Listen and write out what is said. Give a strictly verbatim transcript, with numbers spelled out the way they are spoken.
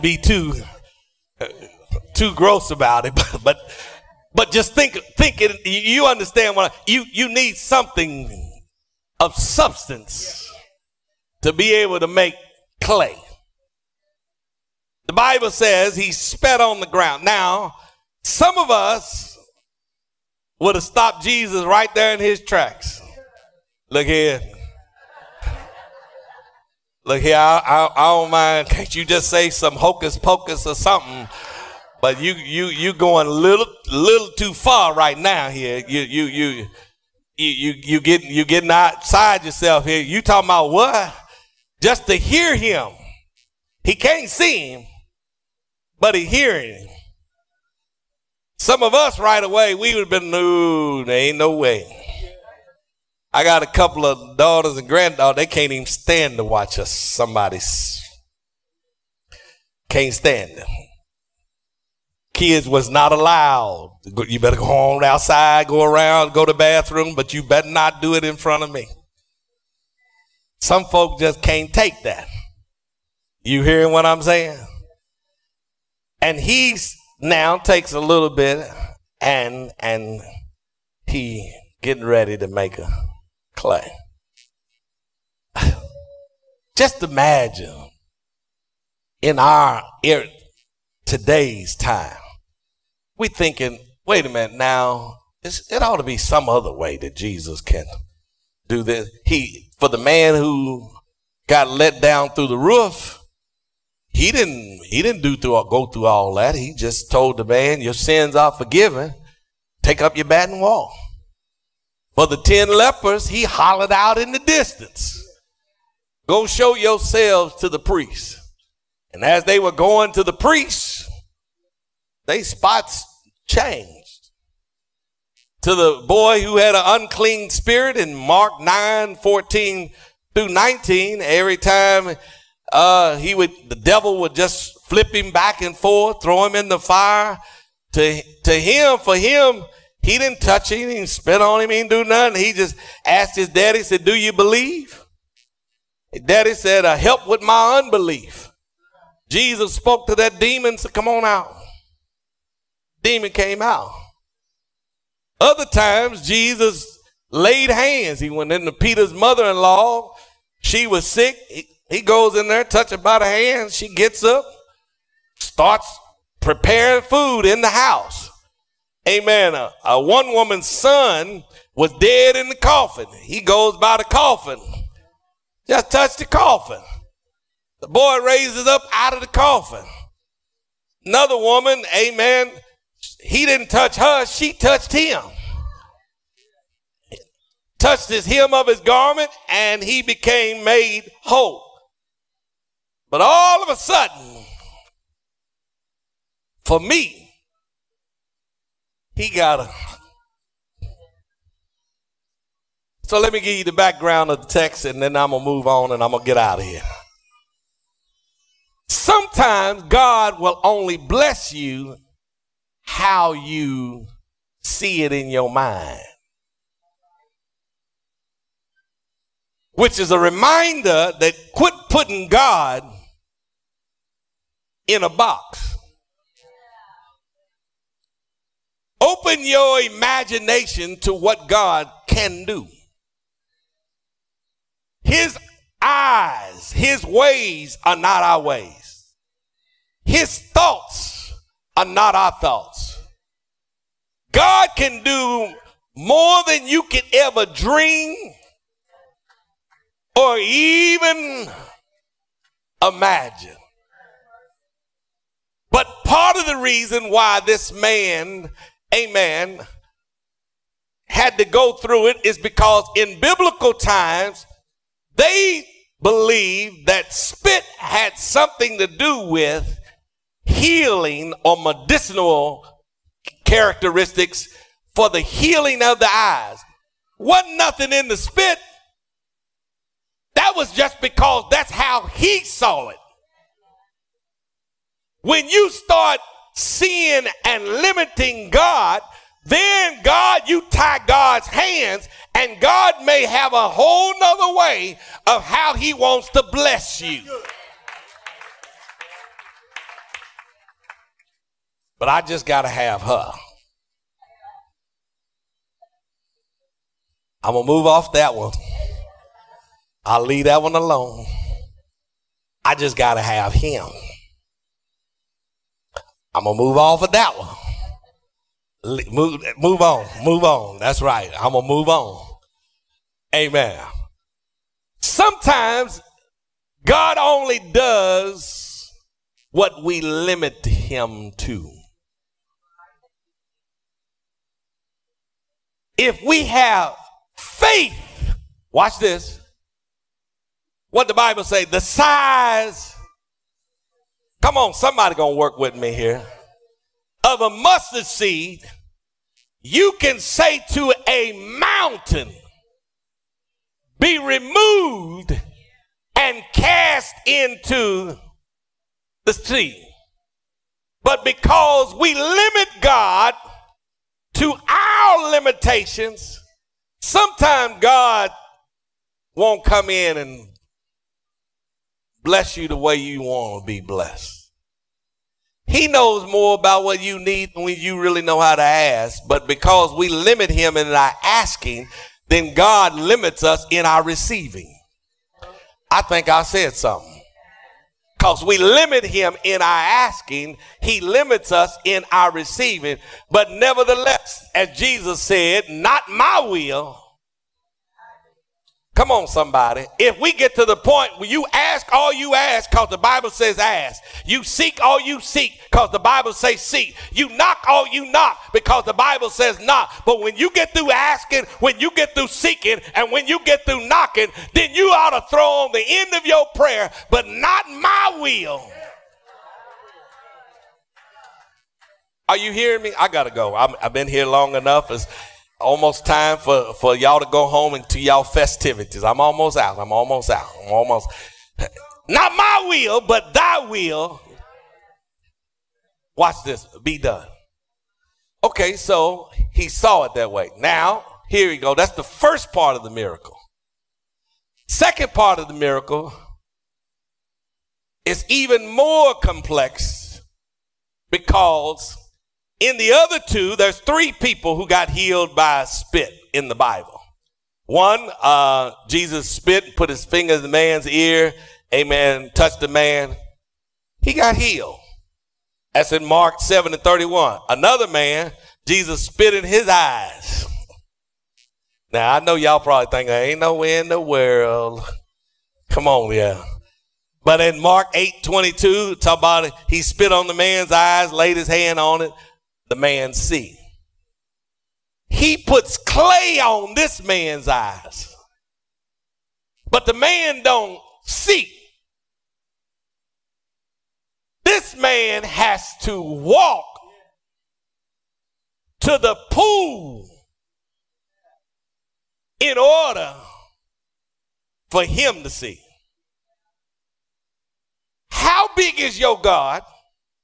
be too uh, too gross about it, but but, but just think think it. You understand what I, you you need something of substance to be able to make clay. The Bible says he spat on the ground. Now, some of us would have stopped Jesus right there in his tracks. Look here. Look here, I, I, I don't mind. Can't you just say some hocus pocus or something? But you you you going a little little too far right now here. You you you you you you getting you getting outside yourself here. You talking about what? Just to hear him. He can't see him, but he hearing him. Some of us right away, we would have been, no, there ain't no way. I got a couple of daughters and granddaughters, they can't even stand to watch us. Somebody's can't stand them. Kids was not allowed. You better go on outside, go around, go to the bathroom, but you better not do it in front of me. Some folk just can't take that. You hearing what I'm saying? And he now takes a little bit and and he getting ready to make a clay. Just imagine in our era, today's time, we thinking, wait a minute now, it's, it ought to be some other way that Jesus can do this. He, for the man who got let down through the roof, he didn't, he didn't do through, go through all that. He just told the man, your sins are forgiven. Take up your bat and walk. For the ten lepers, he hollered out in the distance, go show yourselves to the priest. And as they were going to the priest, they spots changed. To the boy who had an unclean spirit in Mark nine, fourteen through nineteen, every time uh, he would, the devil would just flip him back and forth, throw him in the fire. To, to him, for him, he didn't touch him, he didn't spit on him, he didn't do nothing. He just asked his daddy, said, do you believe? His daddy said, uh, help with my unbelief. Jesus spoke to that demon, said, come on out. Demon came out. Other times, Jesus laid hands. He went into Peter's mother-in-law. She was sick. He, he goes in there, touch her by the hand. She gets up, starts preparing food in the house. Amen. A, a one woman's son was dead in the coffin. He goes by the coffin. Just touch the coffin. The boy raises up out of the coffin. Another woman, amen, he didn't touch her, she touched him. Touched his hem of his garment, and he became made whole. But all of a sudden, for me, he got a... So let me give you the background of the text, and then I'm going to move on, and I'm going to get out of here. Sometimes God will only bless you how you see it in your mind. Which is a reminder that quit putting God in a box. Open your imagination to what God can do. His eyes, his ways are not our ways. His thoughts are not our thoughts. God can do more than you can ever dream or even imagine. But part of the reason why this man, amen, had to go through it is because in biblical times, they believed that spit had something to do with healing or medicinal characteristics for the healing of the eyes. Wasn't nothing in the spit. That was just because that's how he saw it. When you start seeing and limiting God, then God, you tie God's hands, and God may have a whole nother way of how he wants to bless you. but I just got to have her. I'm going to move off that one. I'll leave that one alone. I just got to have him. I'm going to move off of that one. Move, move on, move on. That's right. I'm going to move on. Amen. Sometimes God only does what we limit him to. If we have faith, watch this. What the Bible say, the size, come on, somebody gonna work with me here, of a mustard seed, you can say to a mountain, be removed and cast into the sea. But because we limit God to our limitations, sometimes God won't come in and bless you the way you want to be blessed. He knows more about what you need than you really know how to ask. But because we limit him in our asking, then God limits us in our receiving. I think I said something. Because we limit him in our asking, he limits us in our receiving. But nevertheless, as Jesus said, not my will. Come on, somebody. If we get to the point where you ask all you ask because the Bible says ask. You seek all you seek because the Bible says seek. You knock all you knock because the Bible says knock. But when you get through asking, when you get through seeking, and when you get through knocking, then you ought to throw on the end of your prayer, but not my will. Are you hearing me? I got to go. I'm, I've been here long enough. It's almost time for, for y'all to go home and to y'all festivities. I'm almost out. I'm almost out. I'm almost. Not my will, but thy will. Watch this. Be done. Okay, so he saw it that way. Now, here we go. That's the first part of the miracle. Second part of the miracle is even more complex because in the other two, there's three people who got healed by spit in the Bible. One, uh, Jesus spit, put his finger in the man's ear, amen, touched the man. He got healed. That's in Mark seven and thirty-one. Another man, Jesus spit in his eyes. Now, I know y'all probably think, there ain't no way in the world. Come on, yeah. But in Mark eight twenty-two, talk about it, he spit on the man's eyes, laid his hand on it. The man see. He puts clay on this man's eyes, but the man don't see. This man has to walk to the pool in order for him to see. How big is your God?